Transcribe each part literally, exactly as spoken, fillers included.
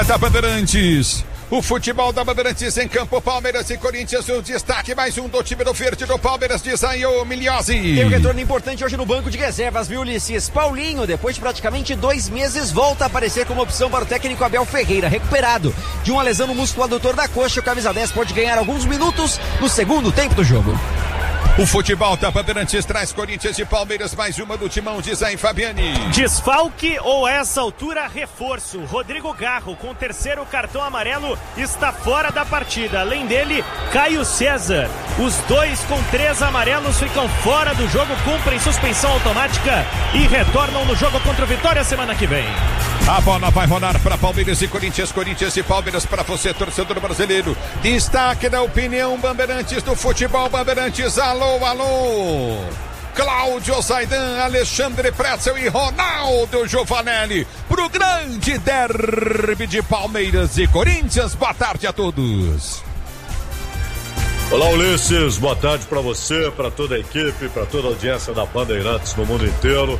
da Bandeirantes. O futebol da Bandeirantes em campo, Palmeiras e Corinthians, o destaque mais um do time do verde do Palmeiras, diz aí o Milhose. Tem um retorno importante hoje no banco de reservas, viu, Ulisses? Paulinho, depois de praticamente dois meses, volta a aparecer como opção para o técnico Abel Ferreira, recuperado de uma lesão no músculo adutor da coxa. O camisa dez pode ganhar alguns minutos no segundo tempo do jogo. O futebol da Bandeirantes traz Corinthians e Palmeiras, mais uma do timão, diz aí Fabiane. Desfalque ou a essa altura reforço? Rodrigo Garro, com o terceiro cartão amarelo, está fora da partida. Além dele, Caio César. Os dois com três amarelos ficam fora do jogo, cumprem suspensão automática e retornam no jogo contra o Vitória semana que vem. A bola vai rolar para Palmeiras e Corinthians, Corinthians e Palmeiras para você, torcedor brasileiro. Destaque da opinião Bandeirantes do futebol Bandeirantes. Alô, alô. Cláudio Zaidan, Alexandre Pretzel e Ronaldo Giovanelli pro grande derby de Palmeiras e Corinthians. Boa tarde a todos. Olá, Ulisses, boa tarde para você, para toda a equipe, para toda a audiência da Bandeirantes no mundo inteiro.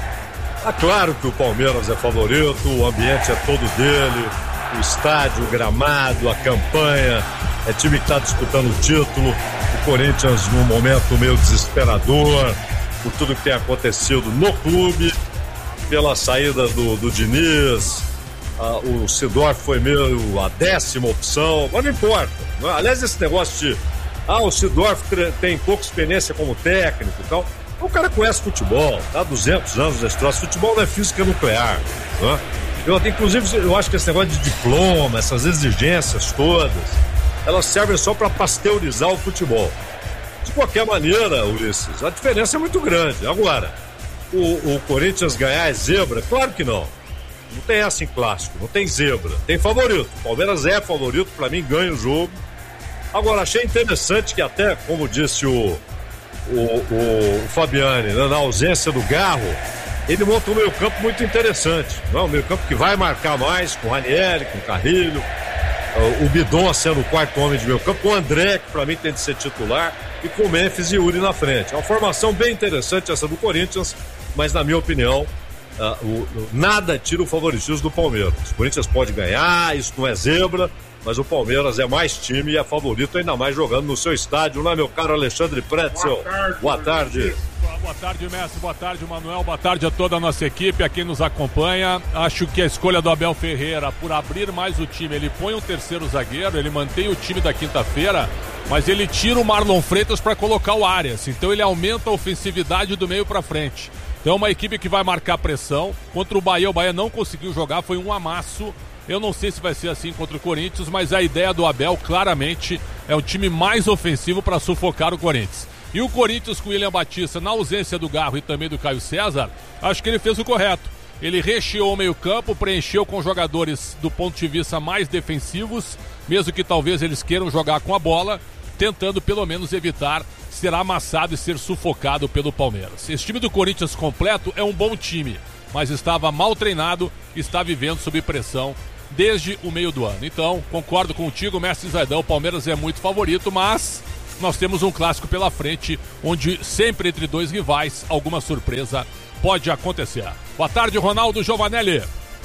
É claro que o Palmeiras é favorito, o ambiente é todo dele, o estádio, o gramado, a campanha, é time que está disputando o título, o Corinthians num momento meio desesperador, por tudo que tem acontecido no clube, pela saída do, do Diniz, ah, o Sidorf foi meio a décima opção, mas não importa, não é? Aliás, esse negócio de, ah, o Sidorf tem pouca experiência como técnico e tal, o cara conhece futebol, tá? duzentos anos nesse troço. Futebol não é física nuclear, né? Eu, inclusive, eu acho que esse negócio de diploma, essas exigências todas, elas servem só para pasteurizar o futebol. De qualquer maneira, Ulisses, a diferença é muito grande. Agora, o, o Corinthians ganhar é zebra? Claro que não. Não tem essa em clássico, não tem zebra. Tem favorito. O Palmeiras é favorito, para mim ganha o jogo. Agora, achei interessante que até, como disse o O, o, o Fabiane, né, na ausência do Garro, ele monta um meio campo muito interessante, não? Um meio campo que vai marcar mais com o Ranieri, com o Carrilho, o Bidon sendo o quarto homem de meio campo, o André, que pra mim tem de ser titular, e com o Memphis e Yuri na frente. É uma formação bem interessante essa do Corinthians, mas na minha opinião uh, o, o, nada tira o favoritismo do Palmeiras. O Corinthians pode ganhar, isso não é zebra, mas o Palmeiras é mais time e é favorito, ainda mais jogando no seu estádio, não é, meu caro Alexandre Pretzel? Boa tarde. Boa tarde, boa tarde mestre, boa tarde, Manuel, boa tarde a toda a nossa equipe, a quem nos acompanha. Acho que a escolha do Abel Ferreira por abrir mais o time, ele põe um terceiro zagueiro, ele mantém o time da quinta-feira, mas ele tira o Marlon Freitas para colocar o Arias, então ele aumenta a ofensividade do meio para frente. Então é uma equipe que vai marcar pressão. Contra o Bahia, o Bahia não conseguiu jogar, foi um amasso. Eu não sei se vai ser assim contra o Corinthians, mas a ideia do Abel, claramente, é um time mais ofensivo para sufocar o Corinthians. E o Corinthians com o William Batista, na ausência do Garro e também do Caio César, acho que ele fez o correto. Ele recheou o meio-campo, preencheu com jogadores do ponto de vista mais defensivos, mesmo que talvez eles queiram jogar com a bola, tentando pelo menos evitar ser amassado e ser sufocado pelo Palmeiras. Esse time do Corinthians completo é um bom time, mas estava mal treinado, está vivendo sob pressão desde o meio do ano. Então, concordo contigo, mestre Zaidão, o Palmeiras é muito favorito, mas nós temos um clássico pela frente, onde sempre entre dois rivais, alguma surpresa pode acontecer. Boa tarde, Ronaldo Giovanelli.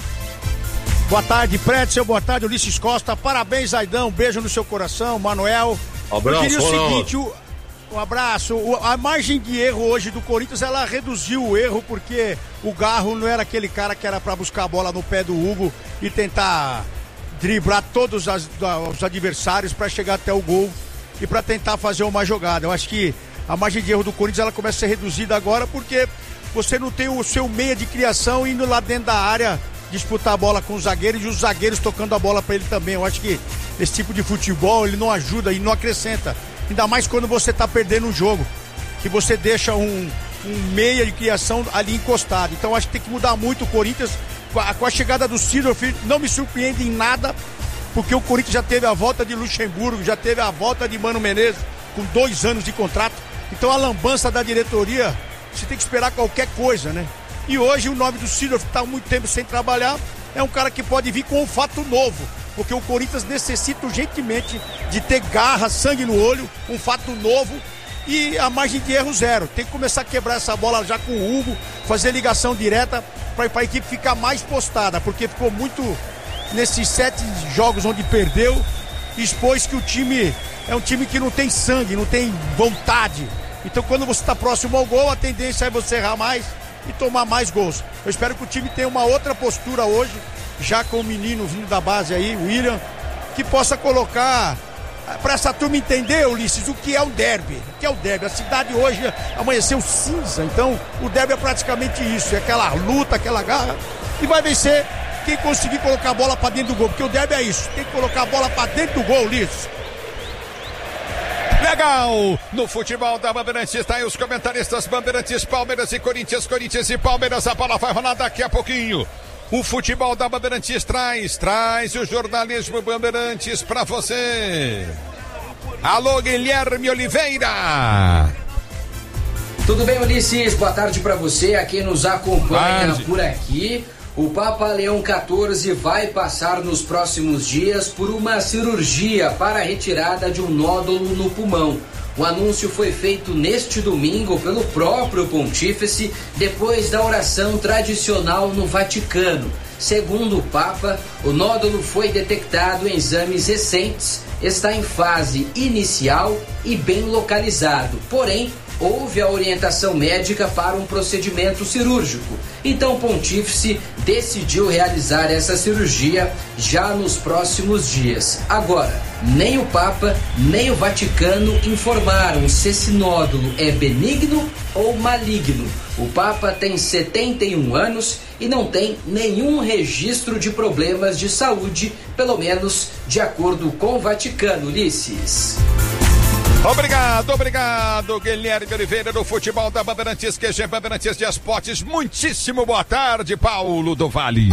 Boa tarde, Pretzel, boa tarde, Ulisses Costa, parabéns, Zaidão, um beijo no seu coração, Manuel. Abraço, Eu diria o Ronaldo. seguinte, o... Um abraço. A margem de erro hoje do Corinthians, ela reduziu o erro porque o Garro não era aquele cara que era para buscar a bola no pé do Hugo e tentar driblar todos as, os adversários para chegar até o gol e para tentar fazer uma jogada. Eu acho que a margem de erro do Corinthians ela começa a ser reduzida agora porque você não tem o seu meia de criação indo lá dentro da área disputar a bola com os zagueiros e os zagueiros tocando a bola para ele também. Eu acho que esse tipo de futebol ele não ajuda e não acrescenta. Ainda mais quando você está perdendo um jogo, que você deixa um, um meia de criação ali encostado. Então acho que tem que mudar muito o Corinthians. Com a, com a chegada do Sidorf, não me surpreende em nada, porque o Corinthians já teve a volta de Luxemburgo, já teve a volta de Mano Menezes, com dois anos de contrato. Então a lambança da diretoria, você tem que esperar qualquer coisa, né? E hoje o nome do Sidorf, que está há muito tempo sem trabalhar, é um cara que pode vir com um fato novo. Porque o Corinthians necessita urgentemente de ter garra, sangue no olho, um fato novo e a margem de erro zero. Tem que começar a quebrar essa bola já com o Hugo, fazer ligação direta para a equipe ficar mais postada, porque ficou muito nesses sete jogos onde perdeu, expôs que o time é um time que não tem sangue, não tem vontade. Então quando você está próximo ao gol, a tendência é você errar mais e tomar mais gols. Eu espero que o time tenha uma outra postura hoje, já com o menino vindo da base aí, o William, que possa colocar, para essa turma entender, Ulisses, o que é o derby. O que é o derby? A cidade hoje amanheceu cinza, então o derby é praticamente isso, é aquela luta, aquela garra, e vai vencer quem conseguir colocar a bola para dentro do gol, porque o derby é isso, tem que colocar a bola para dentro do gol, Ulisses. Legal! No futebol da Bandeirantes está aí os comentaristas Bandeirantes, Palmeiras e Corinthians, Corinthians e Palmeiras, a bola vai rolar daqui a pouquinho. O futebol da Bandeirantes traz, traz o jornalismo Bandeirantes para você. Alô, Guilherme Oliveira. Tudo bem, Ulisses? Boa tarde para você, a quem nos acompanha tarde. Por aqui. O Papa Leão quatorze vai passar nos próximos dias por uma cirurgia para a retirada de um nódulo no pulmão. O anúncio foi feito neste domingo pelo próprio Pontífice, depois da oração tradicional no Vaticano. Segundo o Papa, o nódulo foi detectado em exames recentes, está em fase inicial e bem localizado. Porém, houve a orientação médica para um procedimento cirúrgico. Então o Pontífice decidiu realizar essa cirurgia já nos próximos dias. Agora, nem o Papa, nem o Vaticano informaram se esse nódulo é benigno ou maligno. O Papa tem setenta e um anos e não tem nenhum registro de problemas de saúde, pelo menos de acordo com o Vaticano, Ulisses. Obrigado, obrigado, Guilherme Oliveira do futebol da Bandeirantes, Q G Bandeirantes de Esportes. Muitíssimo boa tarde, Paulo do Vale.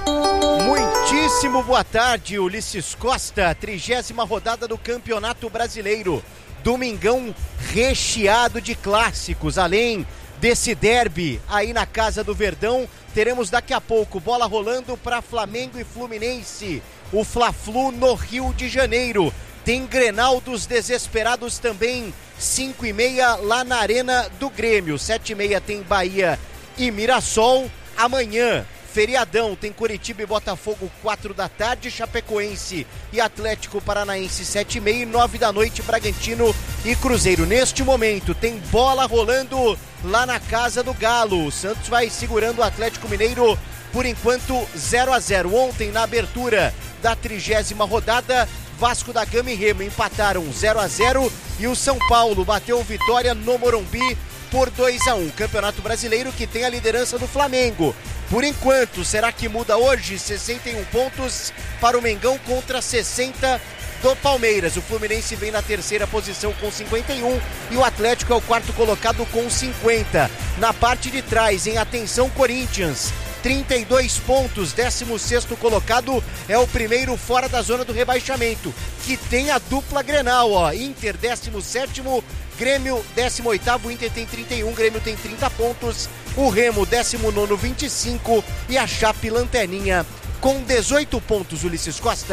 Muitíssimo boa tarde, Ulisses Costa. Trigésima rodada do Campeonato Brasileiro. Domingão recheado de clássicos, além desse derby aí na Casa do Verdão. Teremos daqui a pouco bola rolando para Flamengo e Fluminense. O Fla-Flu no Rio de Janeiro. Tem Grenal dos Desesperados também, cinco e meia lá na Arena do Grêmio. sete e meia tem Bahia e Mirassol. Amanhã, feriadão, tem Curitiba e Botafogo, quatro da tarde. Chapecoense e Atlético Paranaense, sete e meia. E nove da noite, Bragantino e Cruzeiro. Neste momento, tem bola rolando lá na Casa do Galo. O Santos vai segurando o Atlético Mineiro, por enquanto, zero a zero. Ontem, na abertura da trigésima rodada, Vasco da Gama e Remo empataram zero a zero e o São Paulo bateu vitória no Morumbi por dois a um. Campeonato Brasileiro que tem a liderança do Flamengo. Por enquanto, será que muda hoje? sessenta e um pontos para o Mengão contra sessenta do Palmeiras. O Fluminense vem na terceira posição com cinquenta e um e o Atlético é o quarto colocado com cinquenta. Na parte de trás, em atenção, Corinthians, trinta e dois pontos, décimo sexto colocado, é o primeiro fora da zona do rebaixamento, que tem a dupla Grenal, ó, Inter décimo sétimo, Grêmio décimo oitavo, Inter tem trinta e um, Grêmio tem trinta pontos, o Remo décimo nono, vinte e cinco e a Chape Lanterninha com dezoito pontos, Ulisses Costa.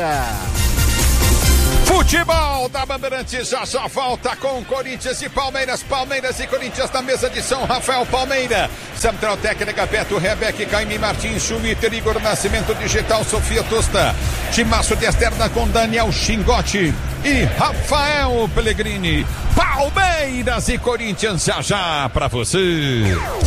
Futebol da Bandeirantes já já volta com Corinthians e Palmeiras, Palmeiras e Corinthians na mesa de São Rafael. Palmeira, Central Técnica, Beto, Rebeca, Caime Martins, Schumiter, Igor Nascimento, Digital, Sofia Tosta, Timaço de Externa com Daniel Xingote e Rafael Pellegrini. Palmeiras e Corinthians já já pra você.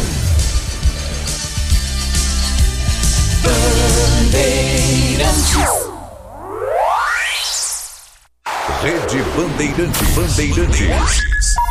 Bandeirantes. Rede Bandeirantes. Bandeirantes.